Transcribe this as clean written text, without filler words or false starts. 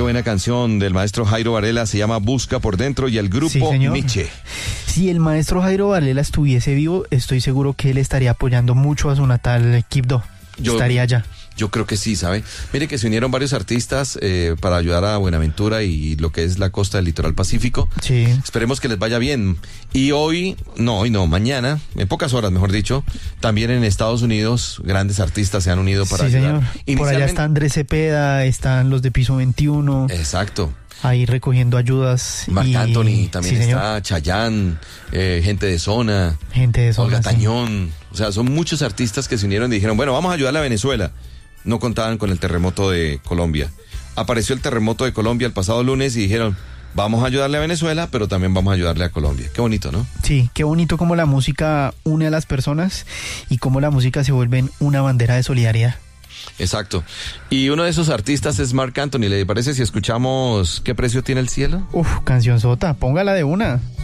buena canción del maestro Jairo Varela, se llama Busca por Dentro, y el grupo Miche. Si el maestro Jairo Varela estuviese vivo, estoy seguro que él estaría apoyando mucho a su natal Quibdó. Estaría allá. Yo creo que sí, ¿sabe? Mire que se unieron varios artistas para ayudar a Buenaventura y lo que es la costa del litoral pacífico. Sí. Esperemos que les vaya bien. Y hoy no, mañana, en pocas horas, mejor dicho, también en Estados Unidos, grandes artistas se han unido para ayudar. Señor. Por allá está Andrés Cepeda, están los de Piso 21. Exacto. Ahí recogiendo ayudas. Marc Anthony también está, Chayanne, gente de Zona, Olga Tañón. O sea, son muchos artistas que se unieron y dijeron, bueno, vamos a ayudar a Venezuela. No contaban con el terremoto de Colombia. Apareció el terremoto de Colombia el pasado lunes y dijeron, vamos a ayudarle a Venezuela, pero también vamos a ayudarle a Colombia. Qué bonito, ¿no? Sí, qué bonito cómo la música une a las personas y cómo la música se vuelve una bandera de solidaridad. Exacto. Y uno de esos artistas es Marc Anthony. ¿Le parece si escuchamos ¿Qué precio tiene el cielo? Canción sota, póngala de una.